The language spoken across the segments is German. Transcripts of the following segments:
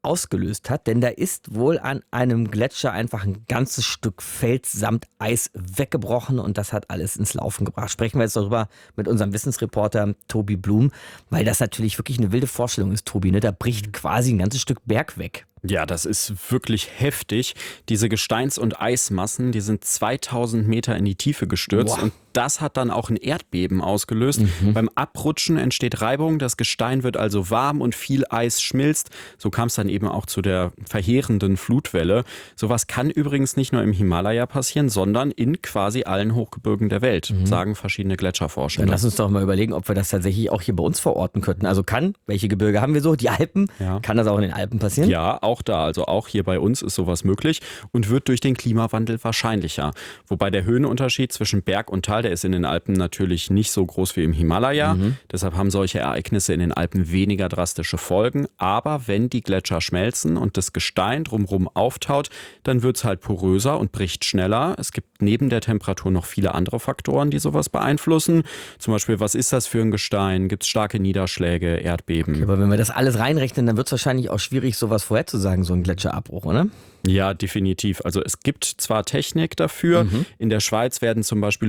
ausgelöst hat, denn da ist wohl an einem Gletscher einfach ein ganzes Stück Fels samt Eis weggebrochen und das hat alles ins Laufen gebracht. Sprechen wir jetzt darüber mit unserem Wissensreporter Tobi Blum, weil das natürlich wirklich eine wilde Vorstellung ist, Tobi, ne? Da bricht quasi ein ganzes Stück Berg weg. Ja, das ist wirklich heftig. Diese Gesteins- und Eismassen, die sind 2000 Meter in die Tiefe gestürzt. Boah. Und das hat dann auch ein Erdbeben ausgelöst. Beim Abrutschen entsteht Reibung, das Gestein wird also warm und viel Eis schmilzt. So kam es dann eben auch zu der verheerenden Flutwelle. Sowas kann übrigens nicht nur im Himalaya passieren, sondern in quasi allen Hochgebirgen der Welt, sagen verschiedene Gletscherforscher. Dann lass uns doch mal überlegen, ob wir das tatsächlich auch hier bei uns verorten könnten. Also welche Gebirge haben wir so? Die Alpen? Ja. Kann das auch in den Alpen passieren? Ja, auch da. Also auch hier bei uns ist sowas möglich und wird durch den Klimawandel wahrscheinlicher. Wobei der Höhenunterschied zwischen Berg und Tal, der ist in den Alpen natürlich nicht so groß wie im Himalaya. Deshalb haben solche Ereignisse in den Alpen weniger drastische Folgen. Aber wenn die Gletscher schmelzen und das Gestein drumherum auftaut, dann wird es halt poröser und bricht schneller. Es gibt neben der Temperatur noch viele andere Faktoren, die sowas beeinflussen. Zum Beispiel, was ist das für ein Gestein? Gibt es starke Niederschläge, Erdbeben? Okay, aber wenn wir das alles reinrechnen, dann wird es wahrscheinlich auch schwierig, sowas vorherzusagen, so ein Gletscherabbruch, oder? Ja, definitiv. Also es gibt zwar Technik dafür. In der Schweiz werden zum Beispiel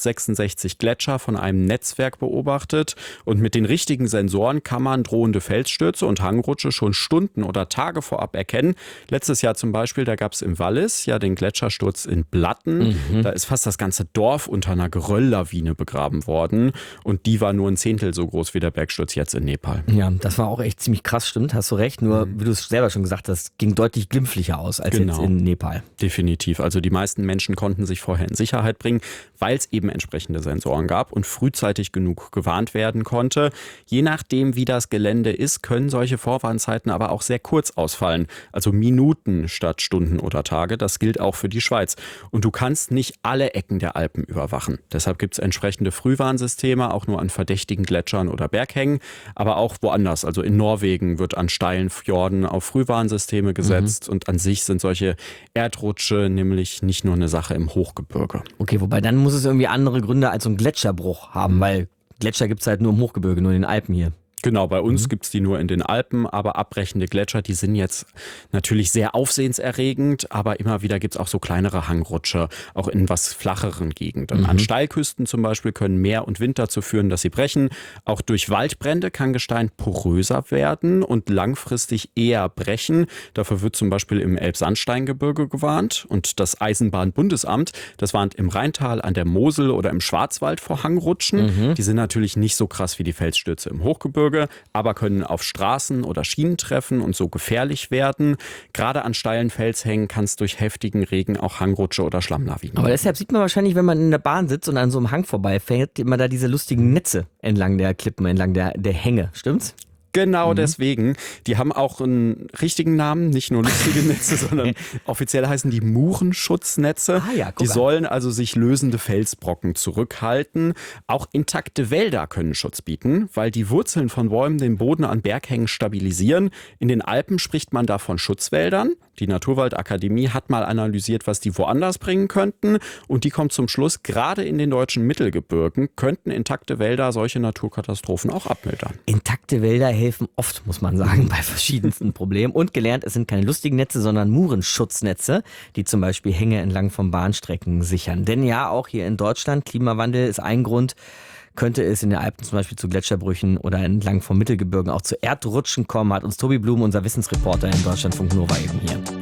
166 Gletscher von einem Netzwerk beobachtet. Und mit den richtigen Sensoren kann man drohende Felsstürze und Hangrutsche schon Stunden oder Tage vorab erkennen. Letztes Jahr zum Beispiel, da gab es im Wallis ja den Gletschersturz in Blatten. Da ist fast das ganze Dorf unter einer Gerölllawine begraben worden. Und die war nur ein Zehntel so groß wie der Bergsturz jetzt in Nepal. Ja, das war auch echt ziemlich krass, stimmt, hast du recht. Nur, wie du es selber schon gesagt hast, ging deutlich glimpflicher aus als jetzt in Nepal. Definitiv. Also die meisten Menschen konnten sich vorher in Sicherheit bringen, weil es eben entsprechende Sensoren gab und frühzeitig genug gewarnt werden konnte. Je nachdem, wie das Gelände ist, können solche Vorwarnzeiten aber auch sehr kurz ausfallen. Also Minuten statt Stunden oder Tage. Das gilt auch für die Schweiz. Und du kannst nicht alle Ecken der Alpen überwachen. Deshalb gibt es entsprechende Frühwarnsysteme, auch nur an verdächtigen Gletschern oder Berghängen, aber auch woanders. Also in Norwegen wird an steilen Fjorden auf Frühwarnsysteme gesetzt und an sich sind solche Erdrutsche nämlich nicht nur eine Sache im Hochgebirge. Okay, wobei dann muss es irgendwie andere Gründe als so ein Gletscherbruch haben, weil Gletscher gibt es halt nur im Hochgebirge, nur in den Alpen hier. Genau, bei uns gibt es die nur in den Alpen, aber abbrechende Gletscher, die sind jetzt natürlich sehr aufsehenserregend, aber immer wieder gibt es auch so kleinere Hangrutsche, auch in was flacheren Gegenden. An Steilküsten zum Beispiel können Meer und Wind dazu führen, dass sie brechen. Auch durch Waldbrände kann Gestein poröser werden und langfristig eher brechen. Dafür wird zum Beispiel im Elbsandsteingebirge gewarnt und das Eisenbahnbundesamt, das warnt im Rheintal, an der Mosel oder im Schwarzwald vor Hangrutschen. Die sind natürlich nicht so krass wie die Felsstürze im Hochgebirge, aber können auf Straßen oder Schienen treffen und so gefährlich werden. Gerade an steilen Felshängen kann es durch heftigen Regen auch Hangrutsche oder Schlammlawinen. Aber deshalb sieht man wahrscheinlich, wenn man in der Bahn sitzt und an so einem Hang vorbeifährt, immer da diese lustigen Netze entlang der Klippen, entlang der Hänge, stimmt's? Genau deswegen. Die haben auch einen richtigen Namen, nicht nur lustige Netze, sondern offiziell heißen die Murenschutznetze. Die sollen also sich lösende Felsbrocken zurückhalten. Auch intakte Wälder können Schutz bieten, weil die Wurzeln von Bäumen den Boden an Berghängen stabilisieren. In den Alpen spricht man da von Schutzwäldern. Die Naturwaldakademie hat mal analysiert, was die woanders bringen könnten. Und die kommt zum Schluss, gerade in den deutschen Mittelgebirgen könnten intakte Wälder solche Naturkatastrophen auch abmildern. Intakte Wälder helfen oft, muss man sagen, bei verschiedensten Problemen. Und gelernt, es sind keine lustigen Netze, sondern Murenschutznetze, die zum Beispiel Hänge entlang von Bahnstrecken sichern. Denn ja, auch hier in Deutschland, Klimawandel ist ein Grund, könnte es in den Alpen zum Beispiel zu Gletscherbrüchen oder entlang von Mittelgebirgen auch zu Erdrutschen kommen, hat uns Tobi Blum, unser Wissensreporter in Deutschlandfunk Nova eben hier